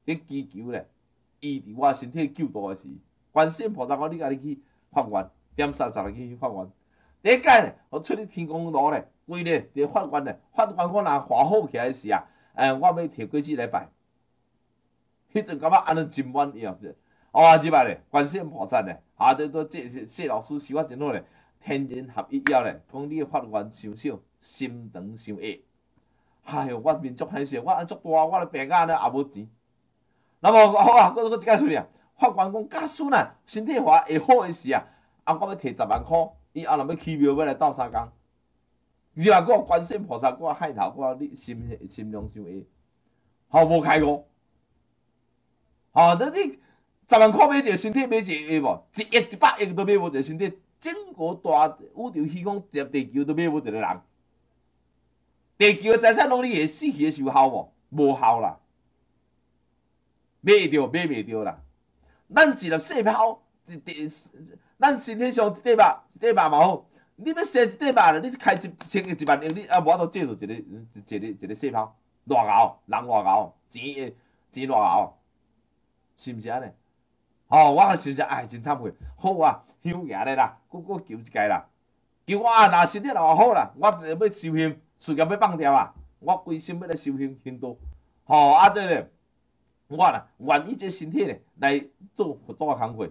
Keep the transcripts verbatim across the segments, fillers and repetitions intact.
伫祈求咧，伊伫我身体救度的时，观世音菩萨讲你家己去发愿，点三十日去发愿。第一届咧，我出去天公炉咧，规咧伫发愿咧，发愿我若华好起来时啊，诶，我要摕果子来拜。迄阵感觉安尼真满意哦，哦，即摆咧，观世音菩萨咧，啊，都都这谢老师是我真好咧，天人合一了咧，讲你发愿伤少，心肠伤矮。哎哟，我面足歹势，我安足大，我咧病到安尼也无钱。那么好啊，搁搁一解出嚟啊，发愿讲假使呐身体话会好诶时啊，啊，我要摕十万箍，伊后若要起庙要来斗相共。是啊，我观世音菩萨，我害头，我你心心量伤矮，好无开悟。吼、哦，你十万箍买一个身体买一个无，一亿一百亿都买无一个身体，整个大宇宙虚空地地球都买无一个人。地球的财产拢你会死去的时候效无？无效啦，买会着买袂着啦。咱一粒细胞，咱身体上一块肉，一块肉嘛好。你要生一块肉咧，你开一一千个一万亿，你啊无法度借着一个一个一个细胞，偌牛，人偌牛，钱钱偌牛，是毋是安尼？哦，我想想，哎，真惭愧，好啊，休爷咧啦，佫佫求一届啦，求我啊，若身体若好啦，我要修行。事业要放掉啊！我规心要来修行行道，吼、哦、啊！这咧，我啦愿意这身体咧来做佛祖的工作，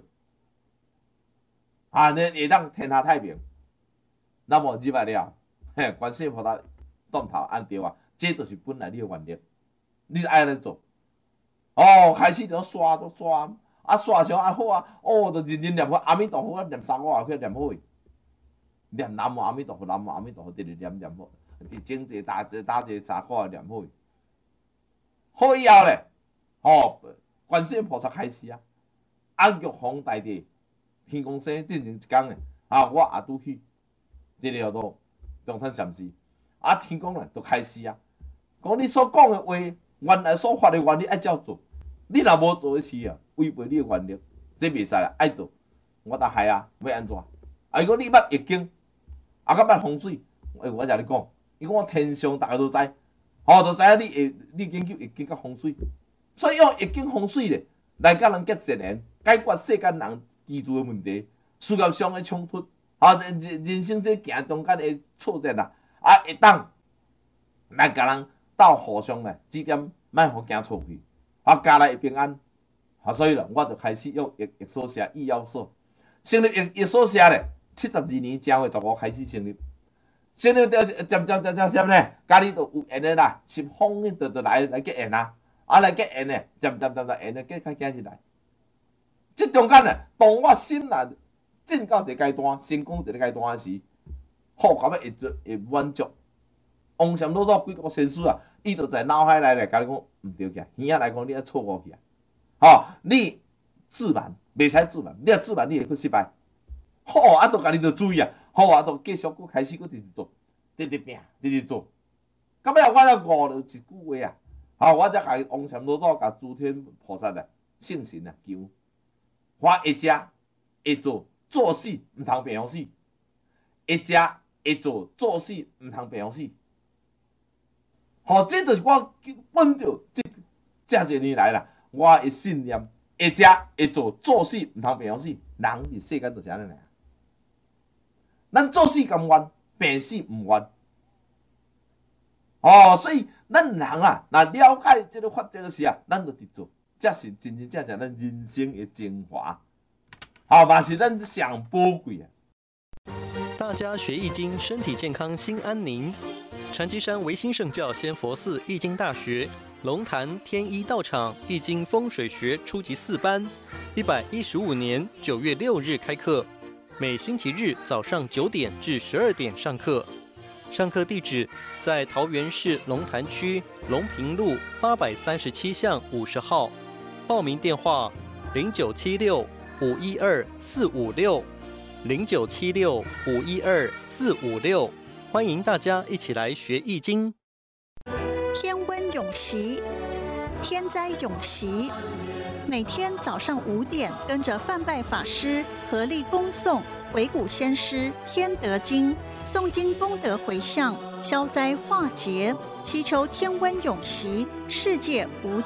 啊，你会当天下太平。那么入来了，嘿，观世音菩萨断头按对啊，这就是本来你的愿力，你爱安尼做。哦，开始就刷都刷，啊刷上啊好啊，哦，就认真念佛阿弥陀佛，念三个也去念好诶，念南无阿弥陀佛，南无阿弥陀佛，直直念念好。伫整者打者打者三个念好，好以后咧，吼、哦，观世音菩萨开始啊，啊玉皇大帝天公生进前一天咧，啊我也拄去，这个叫做中山禅师，啊天公咧就开始啊，讲你所讲的话，原来所发的愿你爱照做，你若无做的事啊，违背你的愿力，这袂使啦，爱做，我答害啊，要安怎？啊如果你捌易经，啊较捌风水，诶我甲你讲。伊讲天上大家都知，吼、哦，都知影你会你研究易经甲风水，所以用易经风水咧来甲人结善缘，解决世间人居住的问题，事业上的冲突，啊，人人生这行中间的挫折啦，啊，会当来甲人斗互相咧指点，莫互行错去，啊，家内会平安，啊，所以啦，我就开始用易易所社易要所，成立易易所社咧，七十二年正月十五开始成立。成立着渐渐渐渐渐咧，家己就有缘的啦，十方呢就就来来结缘啦，啊来结缘咧，渐渐渐渐缘咧结开结入来。即中间咧，当我心啊进到一个阶段，成功一个阶段时，好感觉会会满足。王禅老祖几个先师啊，伊就在脑海内咧，甲你讲毋对起来，耳仔来讲你爱错误去啊，吼、哦，你自满，袂使自满，你若自满你会去失败。好，啊，都家己着注意啊！好啊，都继续佫开始佫直直做，直直拼，直直做。到尾我才悟着一句话啊！吼，我才甲王禅老祖、甲诸天菩萨啊、圣神啊求，我会食会做，做死毋通白相死；会食会做，做死毋通白相死。吼，这就是我本着这这些年来啦，我的信念：会食会做，做死毋通白相死。人伫世间就是安尼啦。咱做事甘愿，病死毋愿。哦，所以咱人啊，若了解这个法则时啊，咱就伫做，这是真真正正咱人生的精华，好、哦，嘛是咱上宝贵啊。 大家学易经，身体健康，心安宁。禅机山维新圣教仙佛寺易经大学龙潭天一道场易经风水学初级四班，一百一十五年九月六日开课。每星期日早上九点至十二点上课，上课地址在桃园市龙潭区龙平路八百三十七巷五十号，报名电话零九七六五一二四五六零九七六五一二四五六，欢迎大家一起来学易经。 天温永习，天灾永习。每天早上五点，跟着范拜法师合力恭诵鬼谷先师《天德经》，诵经功德回向，消灾化劫，祈求天温永习，世界无